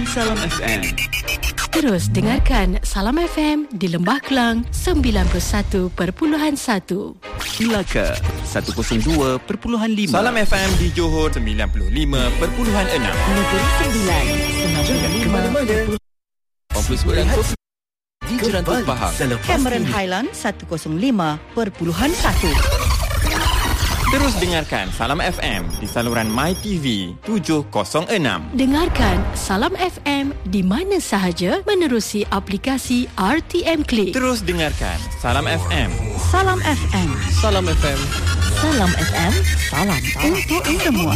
Salam FM. Terus dengarkan Salam FM di Lembah Kelang 91.1, Melaka 102.5, Salam FM di Johor 95.6. Negeri Sembilan Jangan ke mana-mana. Fokus berangkut di Jerantung Pahang. Cameron Highland 105.1. Terus dengarkan Salam FM di saluran MyTV 706. Dengarkan Salam FM di mana sahaja menerusi aplikasi RTM Click. Terus dengarkan Salam FM. Salam FM. Salam FM. Salam FM. Salam untuk semua.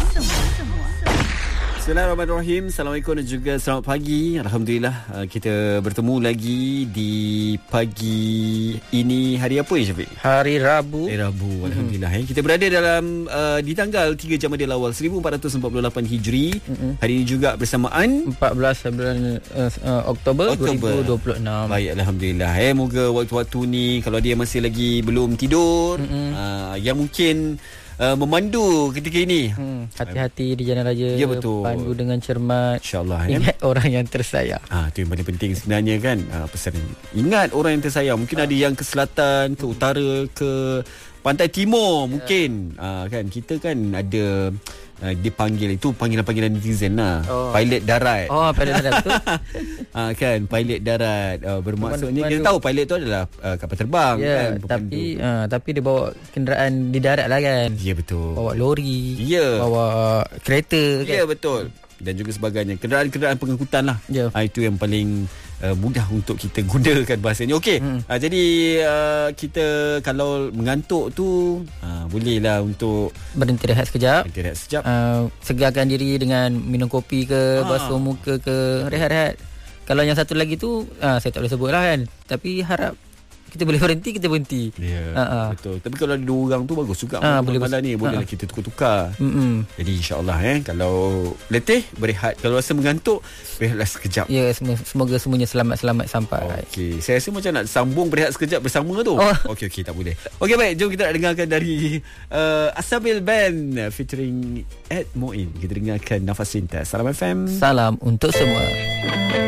Bismillahirrahmanirrahim. Assalamualaikum dan juga selamat pagi. Alhamdulillah kita bertemu lagi di pagi ini. Hari apa ya, Syafiq? Hari Rabu. Rabu. Alhamdulillah. Kita berada dalam di tanggal 3 Jamadil Awal 1448 Hijri. Hari ini juga bersamaan 14 bulan Oktober 2026. Baik, alhamdulillah. Moga waktu-waktu ni kalau dia masih lagi belum tidur, yang mungkin memandu ketika ini, hati-hati di jalan raya. Ya, betul. Pandu dengan cermat. InsyaAllah. Ingat orang yang tersayang. Itu yang paling penting sebenarnya kan. Pesan ingat orang yang tersayang. Mungkin ada yang ke selatan, ke utara, ke pantai timur mungkin. Kan kita kan ada dipanggil, itu panggilan-panggilan netizen lah. Pilot darat. Pilot darat betul. Kan pilot darat, bermaksudnya kita tahu pilot tu adalah kapal terbang, kan, tapi dia bawa kenderaan di darat lah kan. Ya, betul. Bawa lori, ya, bawa kereta kan. Ya, betul. Dan juga sebagainya, kenderaan-kenderaan pengangkutan lah. Itu yang paling mudah untuk kita gunakan bahasanya. Okey. Jadi kita kalau mengantuk tu bolehlah untuk berhenti rehat sekejap. Segarkan diri dengan minum kopi ke, basuh muka ke, rehat-rehat. Kalau yang satu lagi tu saya tak boleh sebut lah kan, tapi harap kita boleh berhenti, kita berhenti. Betul. Tapi kalau ada dua orang tu bagus juga. Boleh malam ni bolehlah kita tukar-tukar. Jadi insyaAllah kalau letih berehat, kalau rasa mengantuk berehatlah sekejap. Ya, semoga semuanya selamat-selamat sampai. Okey, saya rasa macam nak sambung berehat sekejap bersama tu. Okey, tak boleh. Okey, baik, jom kita nak dengarkan dari Asabil Band featuring Ed Moin. Kita dengarkan Nafas Cinta. Salam FM. Salam untuk semua.